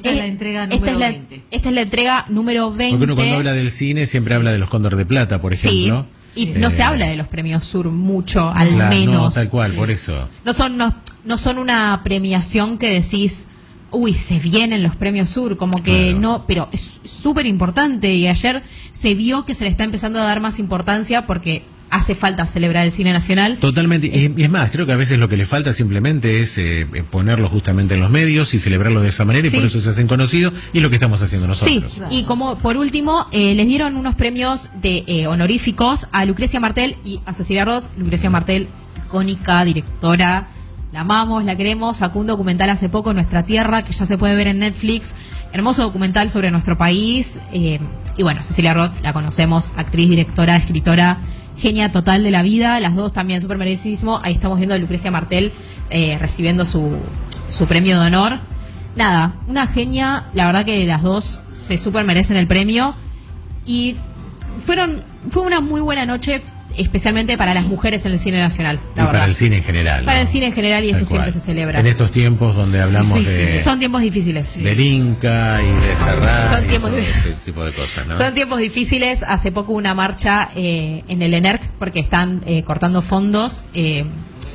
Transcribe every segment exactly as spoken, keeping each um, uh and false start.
Esta es la entrega número esta es la, veinte. Esta es la entrega número veinte. Porque uno cuando habla del cine siempre sí. habla de los Cóndor de Plata, por ejemplo. Sí, y sí. no eh, se habla de los premios Sur mucho, al claro, menos. No, tal cual, sí. por eso. No son, no, no son una premiación que decís, uy, se vienen los premios Sur, como que claro. no, pero es súper importante. Y ayer se vio que se le está empezando a dar más importancia porque hace falta celebrar el cine nacional. Totalmente, y, y es más, creo que a veces lo que le falta simplemente es eh, ponerlo justamente en los medios y celebrarlo de esa manera, y sí. por eso se hacen conocidos, y es lo que estamos haciendo nosotros. Sí, y como por último, eh, les dieron unos premios de eh, honoríficos a Lucrecia Martel y a Cecilia Roth. Lucrecia Martel, icónica, directora, la amamos, la queremos, sacó un documental hace poco, Nuestra Tierra, que ya se puede ver en Netflix, hermoso documental sobre nuestro país, eh, y bueno, Cecilia Roth, la conocemos, actriz, directora, escritora, genia total de la vida, las dos también súper merecidísimo. Ahí estamos viendo a Lucrecia Martel eh, recibiendo su, su premio de honor. Nada, una genia, la verdad que las dos se súper merecen el premio. Y fueron fue una muy buena noche, especialmente para las mujeres en el cine nacional, la y verdad. Para el cine en general. Para ¿no? el cine en general, y Tal eso cual. siempre se celebra. En estos tiempos donde hablamos Difícil. de... Son tiempos difíciles. Sí. Del Inca y de Serrat. Son y tiempos todo difíciles. ese tipo de cosas, ¿no? Son tiempos difíciles. Hace poco una marcha eh, en el ENERC porque están eh, cortando fondos. Eh,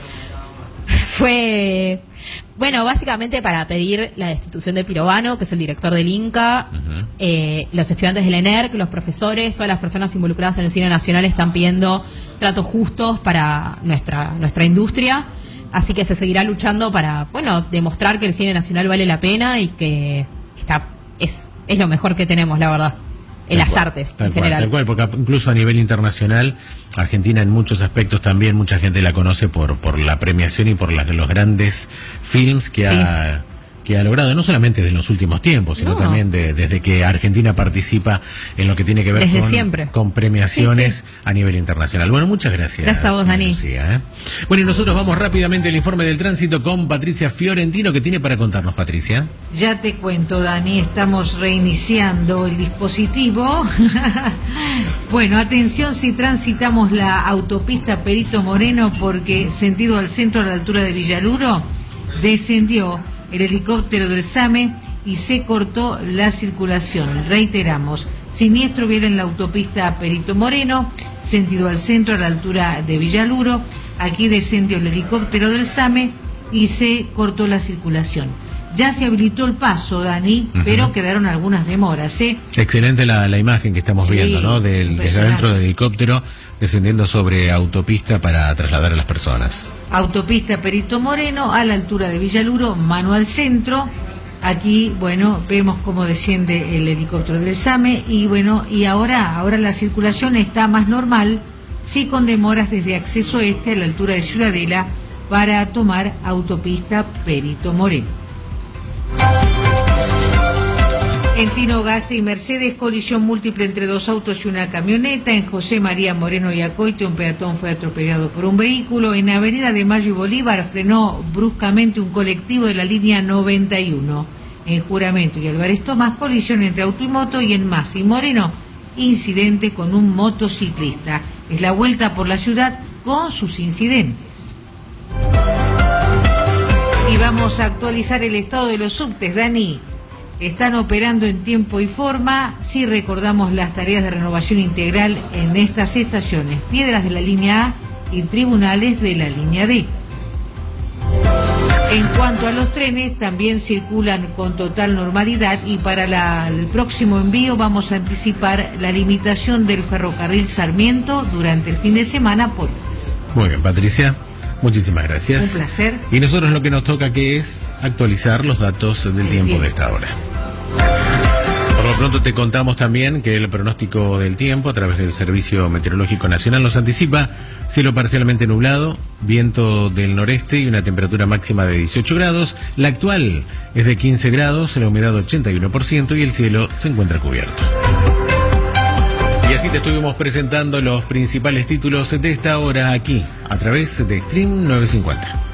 fue, bueno, básicamente para pedir la destitución de Pirovano, que es el director del Inca. Uh-huh. eh, los estudiantes del ENERC, los profesores, todas las personas involucradas en el cine nacional están pidiendo tratos justos para nuestra, nuestra industria. Así que se seguirá luchando para, bueno, demostrar que el cine nacional vale la pena y que está es, es lo mejor que tenemos, la verdad, en tal las cual, artes tal en cual, general. Tal cual, porque incluso a nivel internacional, Argentina en muchos aspectos también, mucha gente la conoce por por la premiación y por la, los grandes films que, sí. ha, que ha logrado, no solamente de los últimos tiempos, sino no. también de, desde que Argentina participa en lo que tiene que ver desde con, siempre. con premiaciones sí, sí. a nivel internacional. Bueno, muchas gracias. Gracias a vos, Dani. Lucía, ¿eh? Bueno, y nosotros vamos rápidamente al informe del tránsito con Patricia Fiorentino. ¿Qué tiene para contarnos, Patricia? Ya te cuento, Dani, estamos reiniciando el dispositivo. Bueno, atención si transitamos la autopista Perito Moreno, porque sentido al centro a la altura de Villaluro, descendió el helicóptero del SAME y se cortó la circulación. Reiteramos, siniestro vial en la autopista Perito Moreno, sentido al centro a la altura de Villaluro. Aquí descendió el helicóptero del SAME y se cortó la circulación. Ya se habilitó el paso, Dani, uh-huh. pero quedaron algunas demoras, ¿eh? Excelente la, la imagen que estamos sí, viendo, ¿no? Del, desde adentro del helicóptero, descendiendo sobre autopista para trasladar a las personas. Autopista Perito Moreno, a la altura de Villaluro, mano al centro. Aquí, bueno, vemos cómo desciende el helicóptero del SAME y, bueno, y ahora, ahora la circulación está más normal, sí con demoras desde acceso este a la altura de Ciudadela para tomar autopista Perito Moreno. En Tinogasta y Mercedes, colisión múltiple entre dos autos y una camioneta. En José María Moreno y Acoite, un peatón fue atropellado por un vehículo. En Avenida de Mayo y Bolívar, frenó bruscamente un colectivo de la línea noventa y uno. En Juramento y Álvarez Tomás, colisión entre auto y moto. Y en Massa y Moreno, incidente con un motociclista. Es la vuelta por la ciudad con sus incidentes. Y vamos a actualizar el estado de los subtes, Dani. Están operando en tiempo y forma, si recordamos las tareas de renovación integral en estas estaciones, Piedras de la línea A y Tribunales de la línea D. En cuanto a los trenes, también circulan con total normalidad y para la, el próximo envío vamos a anticipar la limitación del ferrocarril Sarmiento durante el fin de semana por horas. Muy bien, Patricia. Muchísimas gracias. Un placer. Y nosotros lo que nos toca que es actualizar los datos del el tiempo tiempo. de esta hora. Por lo pronto te contamos también que el pronóstico del tiempo a través del Servicio Meteorológico Nacional nos anticipa cielo parcialmente nublado, viento del noreste y una temperatura máxima de dieciocho grados. La actual es de quince grados, la humedad ochenta y uno por ciento y el cielo se encuentra cubierto. Y así te estuvimos presentando los principales títulos de esta hora aquí, a través de Extreme novecientos cincuenta.